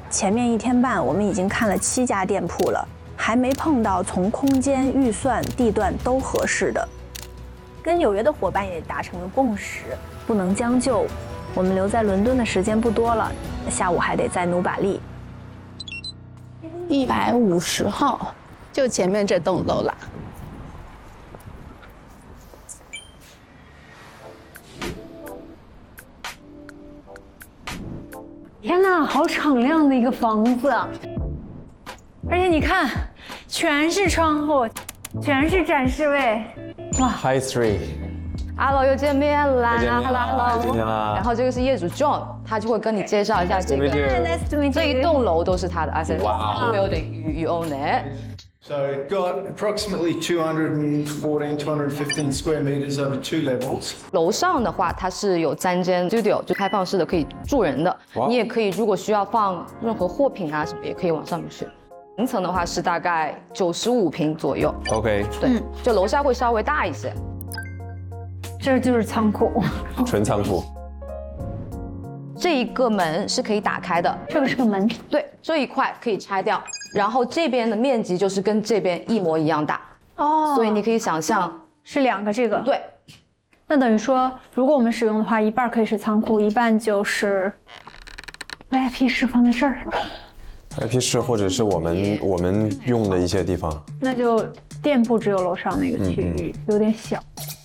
前面1天半我们已经看了7家店铺了，还没碰到从空间、预算、地段都合适的。跟纽约的伙伴也达成了共识，不能将就。我们留在伦敦的时间不多了，下午还得在努把利。 150号，就前面这栋楼啦。 天哪，好敞亮的一个房子，而且你看，全是窗户，全是展示位，哇 ！High Three， Hello， 又见面啦 ！Hello， 见面啦！然后这个是业主 John， 他就会跟你介绍一下这个。 Nice to meet you。 这一栋楼都是他的 asset。 Wow。 Building you own it。 So got approximately 214, 215 square meters over 2 levels. 楼上的话，它是有3间 studio， 就开放式的，可以住人的。你也可以，如果需要放任何货品啊什么，也可以往上面去。平层的话是大概95平左右。 OK。 对，就楼下会稍微大一些。 这就是仓库， 纯仓库。 这一个门是可以打开的， 这个是个门。 对，这一块可以拆掉，然后这边的面积就是跟这边一模一样大。 哦， 所以你可以想象是2个这个。 对， 那等于说，如果我们使用的话，一半可以是仓库，一半就是 VIP 室放在这儿。 VIP 室或者是我们用的一些地方。 那就店铺只有楼上那个区域，有点小。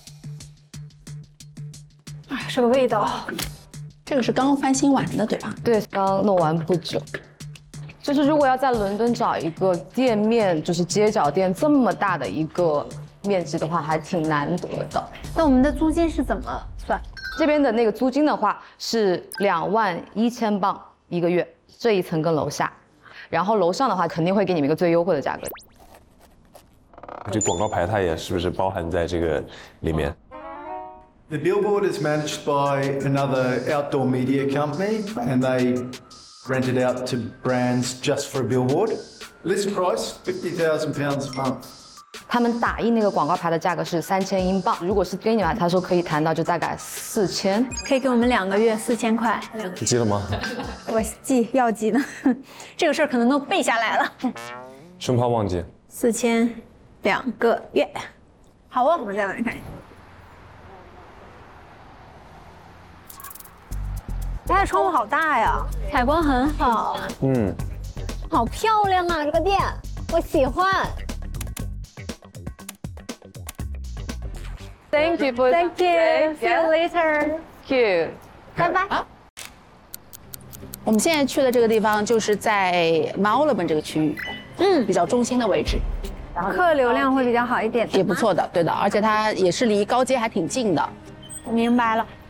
哎，是个味道。 这个是刚刚翻新完的，对吧？ 对，刚弄完不久。就是如果要在伦敦找一个店面，就是街角店这么大的一个面积的话，还挺难得的。 那我们的租金是怎么算？ 这边的那个租金的话是21000镑1个月，这一层跟楼下，然后楼上的话肯定会给你们一个最优惠的价格。 这广告牌它也是不是包含在这个里面？ The billboard is managed by another outdoor media company and they rent it out to brands just for a billboard. List price, £50,000 a month. 他们打印那个广告牌的价格是3000英镑，如果是跟你买，他说可以谈到就大概4000， 可以给我们2个月4000块。 你记了吗？ 我要记的，这个事儿可能都背下来了。 生怕忘记。 4000，2个月。好啊，我们再往看。它的窗户好大呀，采光很好。 好漂亮啊！这个店，我喜欢。 Thank you for Thank you. See you later. Thank you. 拜拜。 我们现在去的这个地方就是在 Marylebone 这个区域，比较中心的位置， 客流量会比较好一点， 也不错的，对的，而且它也是离高街还挺近的。 明白了。